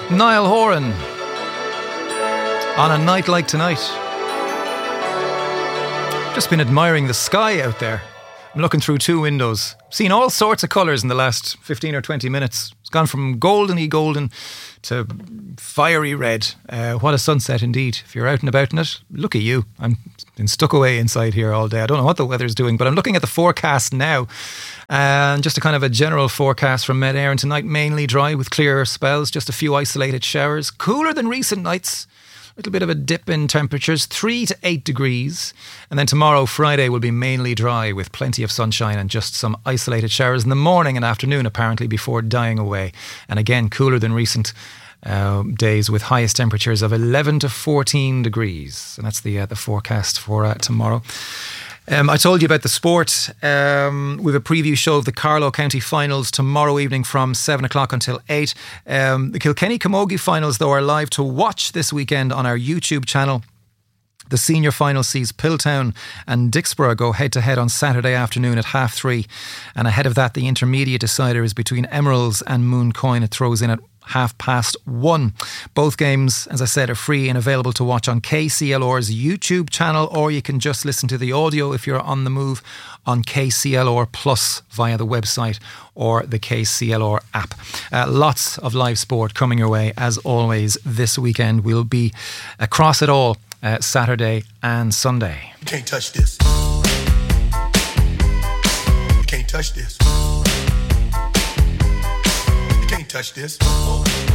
Niall Horan. On a night like tonight. Just been admiring the sky out there. I'm looking through two windows. Seen all sorts of colours in the last 15 or 20 minutes. It's gone from goldeny golden to fiery red. What a sunset indeed. If you're out and about in it, look at you. I'm been stuck away inside here all day. I don't know what the weather's doing, but I'm looking at the forecast now. And just a kind of a general forecast from Met Éireann tonight. Mainly dry with clearer spells. Just a few isolated showers. Cooler than recent nights. A little bit of a dip in temperatures, 3 to 8 degrees. And then tomorrow, Friday, will be mainly dry with plenty of sunshine and just some isolated showers in the morning and afternoon, apparently, before dying away. And again, cooler than recent days with highest temperatures of 11 to 14 degrees. And that's the forecast for tomorrow. I told you about the sport. We have a preview show of the Carlow County finals tomorrow evening from 7 o'clock until 8. The Kilkenny Camogie finals, though, are live to watch this weekend on our YouTube channel. The senior final sees Piltown and Dixborough go head-to-head on Saturday afternoon at 3:30. And ahead of that, the intermediate decider is between Emeralds and Mooncoin. It throws in at 1:30. Both games, as I said, are free and available to watch on KCLR's YouTube channel, or you can just listen to the audio if you're on the move on KCLR Plus via the website or the KCLR app. Lots of live sport coming your way, as always, this weekend. We'll be across it all Saturday and Sunday. You can't touch this. You can't touch this. You can't touch this.